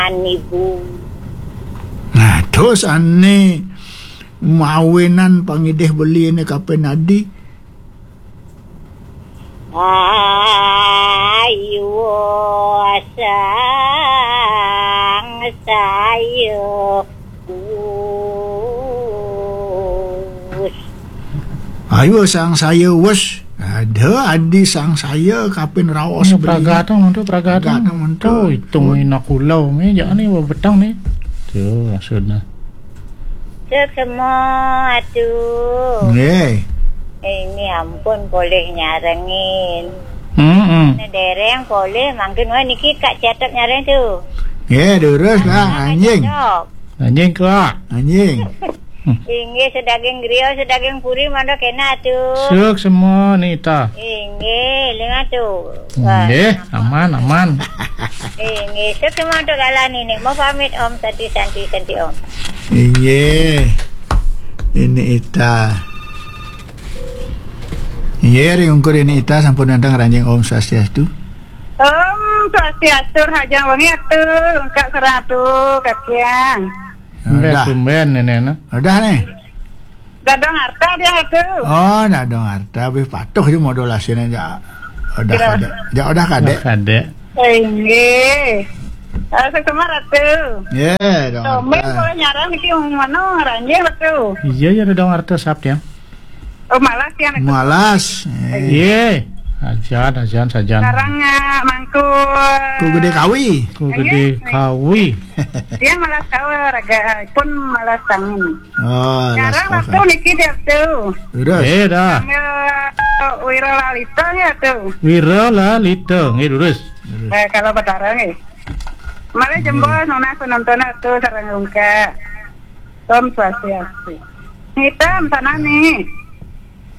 Ibu. Nah, terus ane mawinan pangideh beli ni kapan adi? Ayo sang saya Ayo sang saya wes. Ada adi sang saya kapan raos beli. Pragadang tu hitung nak ulau ni jangan ni betang ni. Tu maksudnya. Semua tu. Ini ampun boleh nyarengin. Dereng boleh mangkin wah niki kak catat nyareng tu. Terus lah anjing. Anjing ke? Anjing. Inge sedaging grill, sedaging puri mana kena tu. Suk semua ni ta. Inge lengan tu. Aman. Inge suk semua tu galan ini. Mau pamit Om santi Om. Inge. Ini ita. Inge ringungkur ini ita sampun nandang ranjing Om Swastiastu. Om Swastiastu hajang wangi atuh, Kak Seratu kakian. Udah. Tumben nenek. Udah nih. Dadong harta dia itu. Oh, dadong harta. Habis patuh je modulasi aja. Udah kade. Inge. Sekemar atuh. Dong. Tomben boleh nyarang niki mana ranjing atuh. Iya ya dadong harta sap ya. Oh malas ya. Malas. Ajan sajan. Sekarang mangku. Ku gede kawi. Dia malas kawa raga pun malas tangin. Oh, sekarang waktu niki dia tuh. Udah. Dah. Wira Lalita ya tuh. Wira Lalita, lurus. Kalau betara nih. Mari jembol nona penonton tuh sareng ungka. Tom Swastiastu. Hitam sana nih.